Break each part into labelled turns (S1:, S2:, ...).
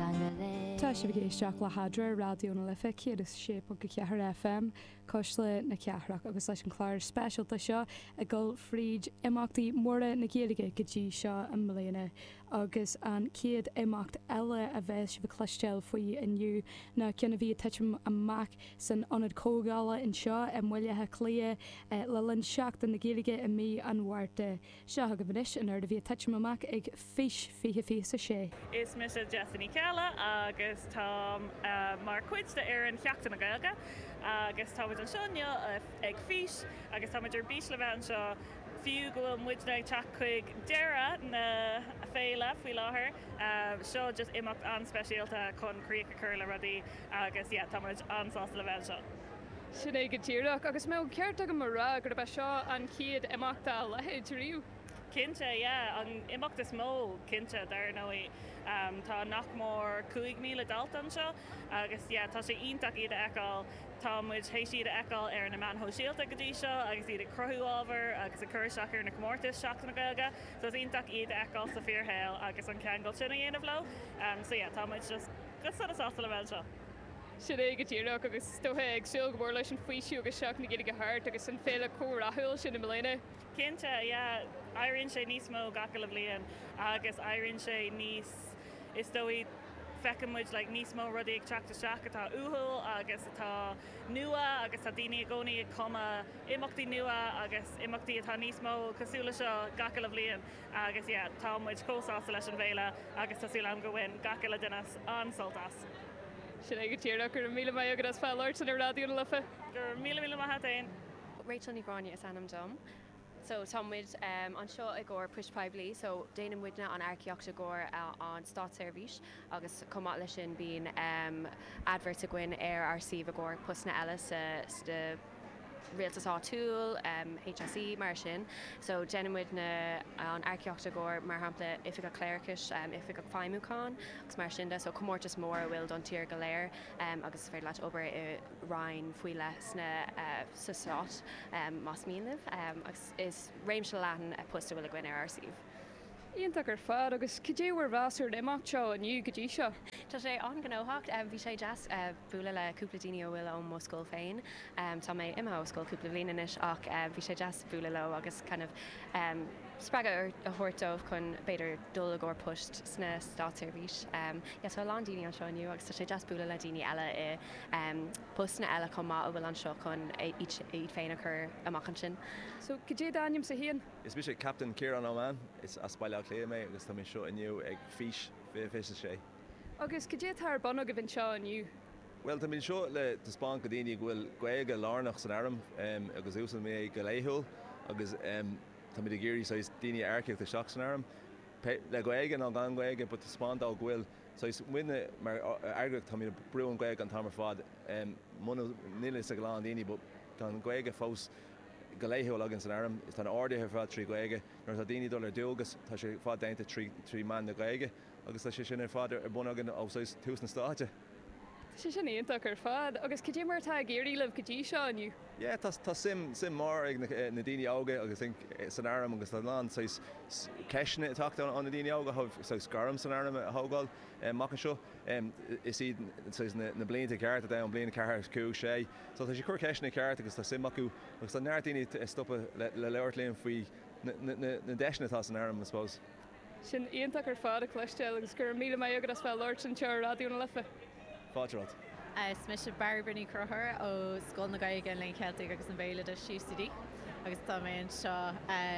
S1: Tá sé bhí isteach le hadra radioúna le feici is sé go ceathar FM cos le na ceathraach agus leis an chláir speisialta seo a ggóil fríd imachtaí móra na géalaige go dtí seo an mléana agus an ciad imacht eile a bheith si bh cleisteil faoi inniu na ceanna bhí teim amach san anad cógála in seo a mhuiilethe clia le linn seach na géalaige i mí anhhairte seo go bhanis in ar a bhí teim amach ag fís fihe fís a sé.
S2: Is mis Destiny Cella agus tá mar cuid de ar an cheachtain na Gaeilge agus tá an seonne ag fís agus tá idir bís le bheith seo fiú go bhfuil muid ag teach chuig deire na féile faoi láthair seo just imacht anspéisialta chunríoch a chur le rudaí agus táid ansásta le bheith seo.
S1: Sin é go tíireach agus mé ceart go marrá gur bheith seo an ciad imachta lehéid riú.
S2: Cinnte, an imacht is mó cinnte dar nóí tá nach mór 5,000 dalton seo agus tá sé ionach iad eáil támuid hééis iad eáil ar na man hóisialta go dtí seo agus iad cruthú ábhar agus a chuirseach ar na cummórtas seach na Gaeilge, so is ionach iad eáil sa fíorthail agus an ceangail sinna dhéanamh lo, támuid just go sada sásta le bheith seo.
S1: Sin é go tíireach agus stothe ag siúil go bhór leis an faoisiú agus seach na géalaige thart agus an féile córathúil sin na mléine.
S2: Cinnte, éironn sé níos mó gacha le bliain agus éironn sé níos is dóí feicimid le níos mó rudaí ag teachta seach atá uthúil agus atá nua agus tá daoine gcónaí ag comma imachtaí nua agus imachtaí atá níos mó cosúla seo gacha le bliain agus támuid cósásta leis an bhéile agus tásúla an go bhfuin gacha le dunas ansoltas.
S1: Sin é go tíireach gur míle mai agad as fáilt san ar radioúna lefa?
S2: Gur míle maithain.
S3: Rachel Nígráine is anam dom. So támuid an seo ag ggóir pushpaibli, so déanam muidna an airceoachta ggóir an Státservís agus comá lei sin bíon advert a gcuin ar RC a ggóir pusna eile de réaltasá túil, HSE mar sin, so déanamid na an airceoachta ggóir mar hampla ifig a cléricis ifig a feimúán agus mar sin so commórtas mór bhfuil don tír go léir agus féidir leit obair i Ryan faoile sna sasát más míanamh agus is réimse leathan a pusta bhfuil a gcuin ar RC.
S1: Íonach ar fad agus cudéhar bhasúir imacht seo aniu go dtí seo.
S3: Tá sé an gnáhacht bhí sé jazz bhúla le cúpla daine bhfuil an moscóil féin. Tá mé imthscoil cúpla bhíanais ach bhí sé jazz bhúla le agus kind of spreaga a thuirtómh chun beidir dul a ggóir pust sna Státservís. Tá lá daine an seo aniu agus tá sé jazz bhúla le daine eile i pustna eile comá a bhfuil an seo chun iad féin a chur amachchan sin.
S1: So cudé daim sa híon?
S4: Is bhí sé Captain Kieran O'Man, is aspáile lé mé agus tá seo aniu ag fís fé sé.
S1: Agus cudé tar banna go bhín seo aniu?
S4: Well, tá mín seo le Spáin go daoine bhfuil Gaeilge lárnach san airm agus úsal mé go léithúil agus tá mí géirí sa daoine airceachta seach san airm. Le Gaeilge an gan Gaeilge, but Spáin dá bhfuil so is muine mar airgeach tá mí breún Gaeilge an tamar fad níl sa go lá daoine, but tá Gaeilge fós go léithúil agan san airm, is tá ordaithe fád trí Gaeilge, nar tá daoine dul ar dúgus tá sé fád dainte trí man na Gaeilge, agus tá sé sin ar fád ar bun agan ó tús na státe.
S1: Tá sin íonach ar fad, agus cudé martá géirí leh go dtí seo aniu?
S4: Tá sim mar ag na daoine ága agus san airm agus lá ceisna táachta an na daoine ága scarm san airm a thógáil mac seo is iad na blianta ceart a an bliana ceart cú sé, so tá sé chur ceisna ceart agus tá sim acu agus tá neir daoine stoppa le leirlíonn faoi na deisna tá san airm, I suppose.
S1: Sin íonach ar fad a cleisteil agus gur míle mai agad as fáilt an tear radioúna lefa?
S4: Fáilt.
S5: Is mis sé Barbara Crothir ó Scoil na Gaeilge an Linn Celtic agus an bhéile de CCD agus tá mé seo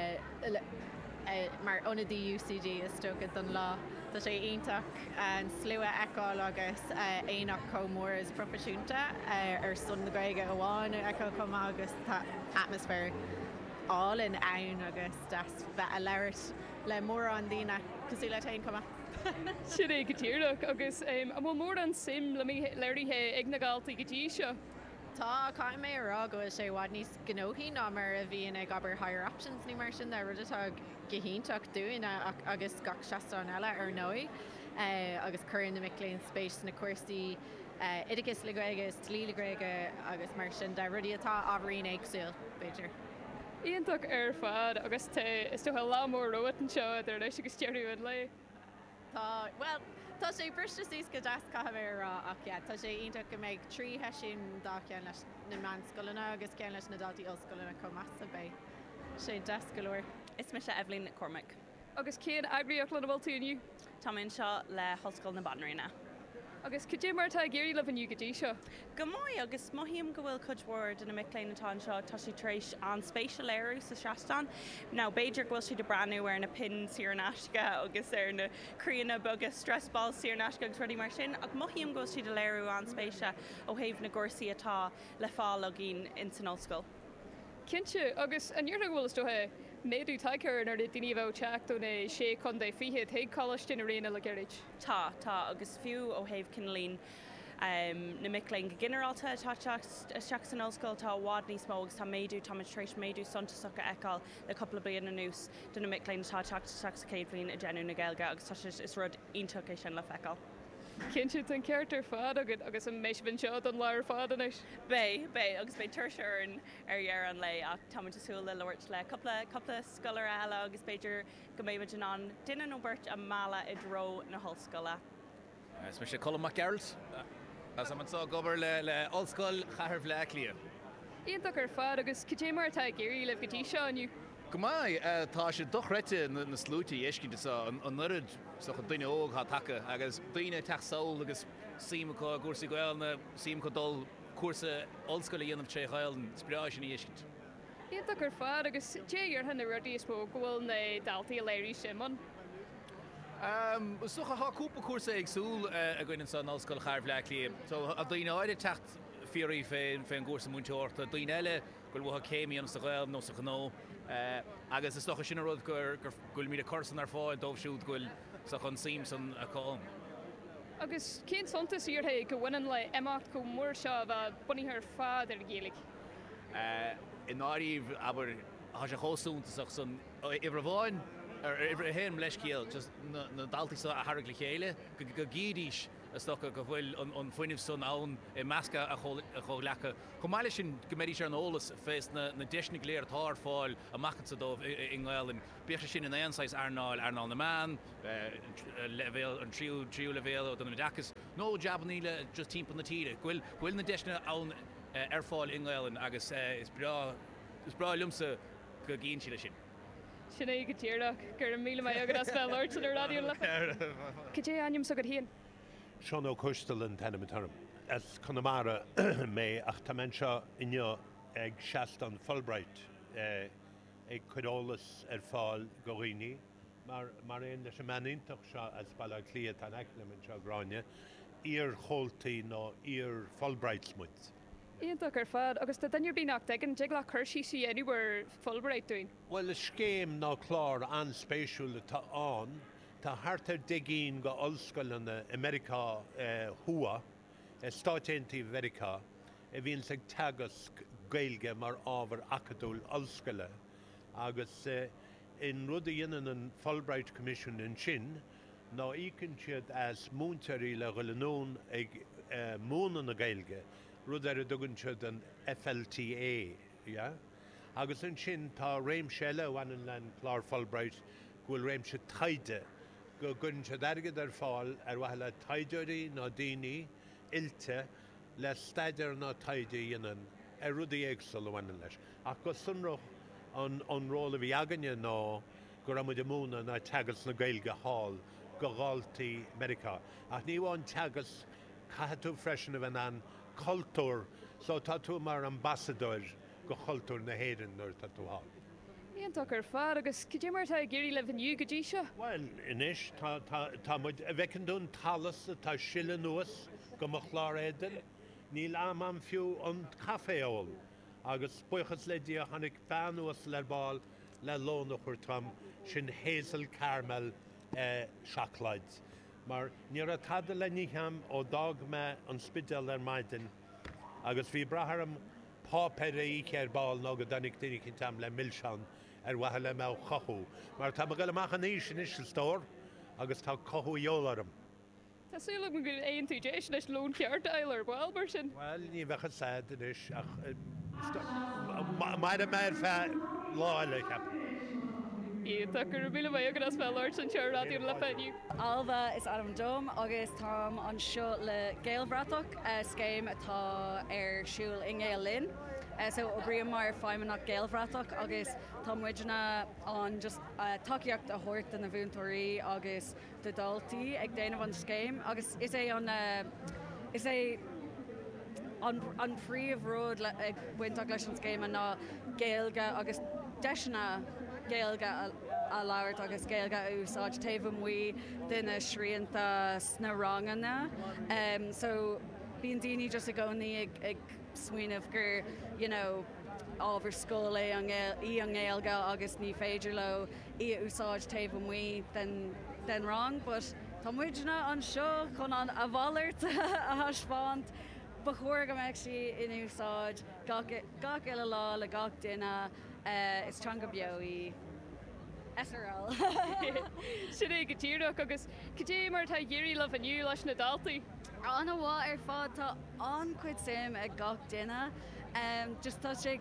S5: mar onadí UCD is stocha don lá. Tá sé ionach an slua eáil agus éonach comór is proporisiúnta ar son na Gaeilge amháin eáil com agus tá atmosfér áil in ann agus bheith a leirt le mór an daoine cosúla tain comma.
S1: Sin é go tíireach agus am mór an sim le leirithe ag na gáiltaí go dtí seo.
S5: Tá caiim mé ará go sé bhád níos gnóí ná mar a bhíon ag aber higher options ní mar sin a rudatá gohíntaach dúin agus gach seaán eile ar nói agus chuann na miléonn spéis na cuasaí idirgus le Gaeilge is tlí le Gaeilge agus mar sin de rudí atá ábharín éagsúil Beiidir.
S1: Íonach ar fad agus is tú lá mór roiit an seo ar leis agus teirú le.
S5: Tá Tá sé brista síos go deas cahabérá ach tá sé ionach go méid trí heisiún dá cean leis na man scoilena agus cean leis na dátí oscoilena com massa bé. sé deas go leir.
S6: Is me se Evelyn Cormac.
S1: Agus céad aibríoch le bhil túniu.
S6: Tá minn seo le hoscail na Banrína.
S1: Agus cé martá géirí le baniu go dtí seo.
S6: Go maiid agus maihíam go bhfuil cudhór in na miléin atá seo tá si trééis an spéisial éirú sa seaán. Ná Beiidir ghfuil si de breú ar na pin siarnáisce agus ar naríanana bugus stressbal siarnáisce agus ruí mar sin, ach maihíam go si de léirú an spéise ó héh na gcósaí atá le fáil a gin in san osscoil.
S1: Cinse agus anúirtha bhfuil stothe méadú taicear ar daoine bh teachú na sé chun é fihiad ag choiste na réna le geirid.
S6: Tá agus fiú ó héh cinlín na miléin go generalta teach san osscoil tá bhád níos mó agus tá méadú tá trééis méadú sonta socha eáil le coppla blion na nús duna miléin tá teach céadlín a genú na gailga agus tá is rud ionach é sin le feáil.
S1: Cinse an ceirtar fád agad agus an mééis bin seo an leir fádanis.
S6: Bé agus bé tuirsear ar dhear an lei ach táidirtú le leirt le coppla scolar eile agus Beiidir go méid an duine nó beirt a mála i dro na hallscoile.
S7: Is me sé Colm McGarrett as am antá gobar le ollscoil chaharbh le lia.
S1: Íonach ar fád agus cé martá géirí le gotí seo aniu.
S7: Go mai tá sé dochreite na slútaí éiscinnta an nurid so chu duine óg há take agus duine teachsáil agus síimá cuasaí goil na sim go dul cuasa ollscoil dhéanamh sé chail an spiráisina éiscint.
S1: Íonach ar fád agus déar hena rudí is mó gohfuil na daltaí a léirí simon.
S7: Sucha háúpa cuasa agsúil a gcuinn san ollscoil charbh le lia. So a duine áide techt fií féin gúsa múteirta, duine eile goil bhtha céíon sa ghail nó sa gó. Agus is stocha sin rud gur míad a corsan ar fáin dómh siúd goil sa chun Simpson a cá.
S1: Agus cén sontas íortha go bhainean le imeacht go mór seo bheith buníthe fád ar géalaigh.
S7: In áíomh aber há sé chósúntaach san ihar bháin ar ihar héim leis céal, just na daltaí a thra le chéile, go gídíis stocha go bhfuil an foiineh san ann I measca a cho lecha. Chomáile sin goméidir sé an ólas fés na deisna léir tar fáil a machchan sa dómh i gáilin. Bíocha sin in éonáis arnáil na man, an tríú levéal don na dachas. nó jabaníle just timp na tíre. Bhfuil na deisna ann ar fáil in gáilin agus is bra lumsa go gíonn si le sin.
S1: Sinna go tíirach gur míle mai agad as fel láirt ar radio le. Cé aim so go híon?
S8: Sean O'Costal an tenimitarm. As Connemara mé ach tamen seo inne ag seaastan Fulbright ag chuolalas ar fáil goghine, mar éon leis manintach seo as bailla clia an eiclemin seo gráine, ír chóltaí nó ír Fulbrightsmuid.
S1: Íonach ar fad, agus tá dainir bíach degan de le chuirsí sí anywhere Fulbright doing?
S8: Well, is scéim ná chlár an spéisiúla tá an, tá hartar digín go ollscoil na America hua, Stáitíntaí America, bhíonn sa teagas gailge mar ábhar acadúil ollscoile, agus in rud a dhéanaan an Fulbright Commission in sin, ná ícinn siad as múnteirí le ghuileanún ag múna na gailge, rud ar a dugann siad an FLTA, agus in sin tá réimseile bhaineann len chlár Fulbright ghfuil réimse taide, go gunn siad airgad ar fáil ar bhaile taidirí ná daoine ilte le staidir ná taide dhéanaan ar rudaí éagsúil bhaineann leis. Ach go sunrach an róla bhí aganne ná go raibh de múna na teagas na gailge hall go gáiltaí America. Ach ní bháin teagas caitú freisin a bheith an cultúr, so tá tú mar ambassador go cultúr na héireann nuair tá tú hall.
S1: Íonach ar fad agus cé martá géirí le bhaniu go dtí seo?
S8: Well, inis tá muid a bhecinn dún talas atá sile nuas go mo chlár éidir, níl am fiú an caféol, agus buchas le dí a chanig fanúas le báil le lóna chuirtam sin Hazel Caramel seachlaid. Mar níor a tada le níham ó dag me an spidal ar maidin, agus bhí bratharm pápéir í céir báil ná go danig duine cintam le milseán ar bhaithe le mé chothú. Mar tá go leachchan níos sin is stór agus tá chothú jólarm.
S1: Tásúla go gur éon tú dééis leis lún ceart eile ar bhil sin?
S8: Well, ní bhecha sad inis ach maid a méid fe láile cap.
S1: Íonta gur bhíle mé agad as bhil Lord an teir radio le feniu.
S9: Alba is Adam Dom agus tám an seo le Gaelbhratach scéim atá siúil in Gael Lynn. So ó bríon mar feimimnach Gaelbhratach agus tá muidirna an just takeíocht a thuirt in na bhúntóirí agus do daltaí ag déanamh an scéim agus is é an príomh ród ag buintach leis an scéim ná Gaelga agus deisina Gaelga a labhairt agus Gaelga úsáid taobh muoi duine sríanta sna ranganna. So bíon daoine just a gcónaí ag smaoinemh gur, ábhar scóil é an Gaelga agus ní féidir le í úsáid taobh muoi den rang, but tá muidirna an seo chun an a bhallairt a thaispeáint ba chóir go mbeidh sí in úsáid gach eile lá le gach duine is teanga beoí. SRL.
S1: Sin é go tíireach agus cé mar tá géirí le aniu leis na daltaí.
S9: An bhá fád tá an chuid sim ag gach duine. Just tá sé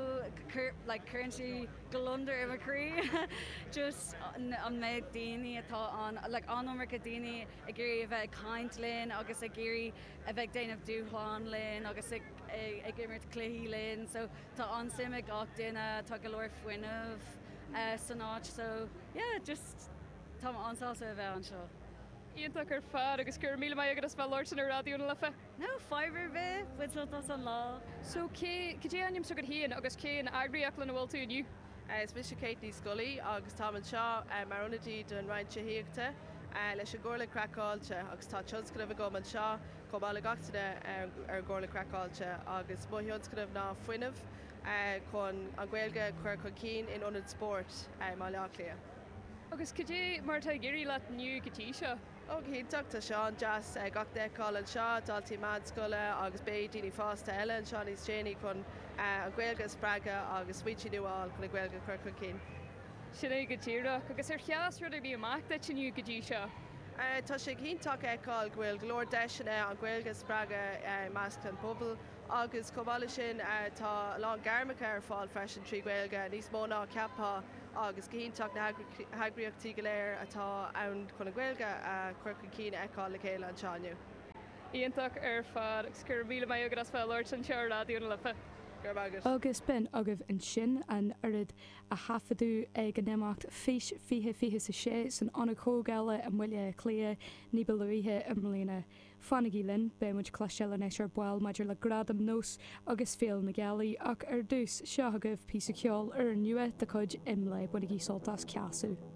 S9: currency golundar i marí. Just an méid daoine atá an anmhar go daoine a géirí a bheith caint linn agus a géirí a bheith déanamh dúchláin linn agus ag imirt cluichí linn. So tá an sim ag gach duine tá go leir fuinmh. Sanáid, so just tá ansása a bheith an seo.
S1: Íonta gur fad agus gur míle mai agus bhil Lord ar radioúna lefa?
S9: No, fiber bheith, builtas an lá.
S1: So cé anim so go híon agus cé an agraíach le bhfuil tú aniu?
S10: Is mis Kate ní Scully agus tá an seo marionatí don Ryanse héagta leis an ggóla crackáilte agus tá tionscribh go an seo comála gataide ar ggóla crackáilte agus muhionscribh ná fuinmh chun an ghilge chuir chu cín in onad sport má leachlia.
S1: Agus cé mar tá géirí le nniu gotí seo?
S10: Ó híteachta seo an jazz gach deáil an seo daltaí mad scoile agus bé daoine fásta eile an seo níos déanaine chun an ghilge sppraga agus suití nuáil chun ghilge chuir chu cín.
S1: Sin é go tíireach agus ar cheas ruidir bhí amach de nniu gotí seo.
S10: Tá sé cíntaach eáil ghfuil glór deisina an ghilge sppraga measc an pobl agus comála sin tá lá garmacha ar fáil freisin trí ghilge níos móna ceapá agus cíntaach na hagraíochttaí go léir atá ann chuna ghilge chuircha cíine eáil le chéile an seániu.
S1: Íontaach ar fad agus gur bhíle mai agus bhil Lord an teir radioúna lefa.
S11: Agus ben agah an sin an arid a hafadú ag an némacht fís fihe sa sé san anna cógáile a muile clia ní beluíthe am mlína. Fannaí linn be muid clasile éis ar buil maidir le gradam nós agus féal na gealaí ach ar dús seo agah pí ceol ar nua de chuid imle bunig í soltas ceasú.